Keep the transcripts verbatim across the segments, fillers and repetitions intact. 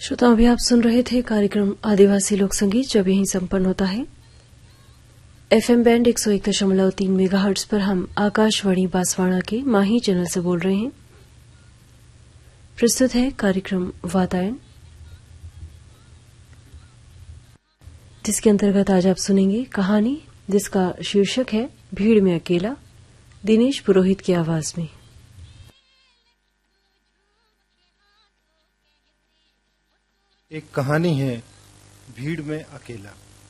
श्रोता, अभी आप सुन रहे थे कार्यक्रम आदिवासी लोक संगीत, जब यहीं संपन्न होता है। एफएम बैंड एक सौ एक दशमलव तीन मेगाहर्ट्ज पर हम आकाशवाणी बांसवाड़ा के माही चैनल से बोल रहे हैं। प्रस्तुत है कार्यक्रम वातायन, जिसके अंतर्गत आज आप सुनेंगे कहानी जिसका शीर्षक है भीड़ में अकेला, दिनेश पुरोहित की आवाज में। एक कहानी है भीड़ में अकेला।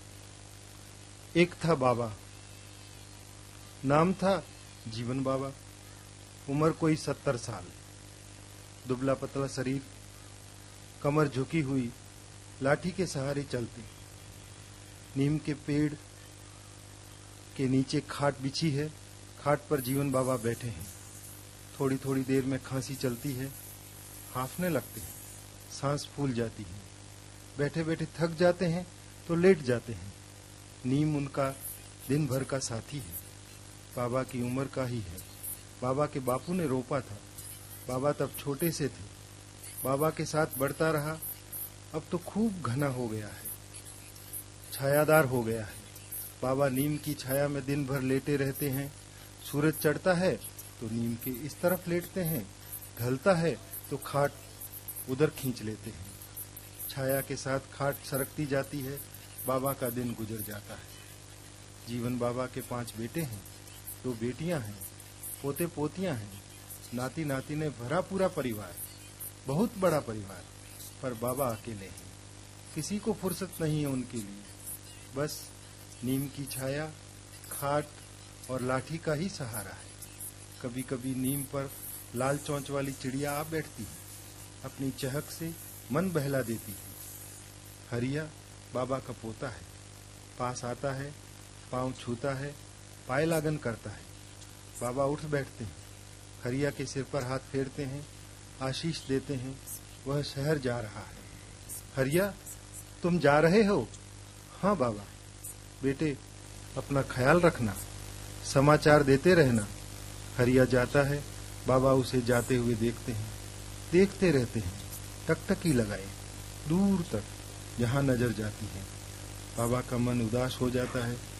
एक था बाबा, नाम था जीवन बाबा। उम्र कोई सत्तर साल, दुबला पतला शरीर, कमर झुकी हुई, लाठी के सहारे चलते। नीम के पेड़ के नीचे खाट बिछी है, खाट पर जीवन बाबा बैठे हैं। थोड़ी थोड़ी देर में खांसी चलती है, हांफने लगते हैं, सांस फूल जाती है। बैठे बैठे थक जाते हैं तो लेट जाते हैं। नीम उनका दिन भर का साथी है, बाबा की उम्र का ही है। बाबा के बापू ने रोपा था, बाबा तब छोटे से थे। बाबा के साथ बढ़ता रहा, अब तो खूब घना हो गया है, छायादार हो गया है। बाबा नीम की छाया में दिन भर लेटे रहते हैं। सूरज चढ़ता है तो नीम के इस तरफ लेटते हैं, ढलता है तो खाट उधर खींच लेते हैं। छाया के साथ खाट सरकती जाती है, बाबा का दिन गुजर जाता है। जीवन बाबा के पांच बेटे हैं, दो बेटियां हैं, पोते पोतियां हैं, नाती नाती ने भरा पूरा परिवार, बहुत बड़ा परिवार। पर बाबा अकेले हैं, किसी को फुर्सत नहीं है उनके लिए। बस नीम की छाया, खाट और लाठी का ही सहारा है। कभी कभी नीम पर लाल चोंच वाली चिड़िया आ बैठती है, अपनी चहक से मन बहला देती है। हरिया बाबा का पोता है, पास आता है, पांव छूता है, पाय लागन करता है। बाबा उठ बैठते हैं, हरिया के सिर पर हाथ फेरते हैं, आशीष देते हैं। वह शहर जा रहा है। हरिया, तुम जा रहे हो? हाँ बाबा। बेटे, अपना ख्याल रखना, समाचार देते रहना। हरिया जाता है, बाबा उसे जाते हुए देखते हैं, देखते रहते हैं, टकटकी लगाए दूर तक जहां नजर जाती है। बाबा का मन उदास हो जाता है।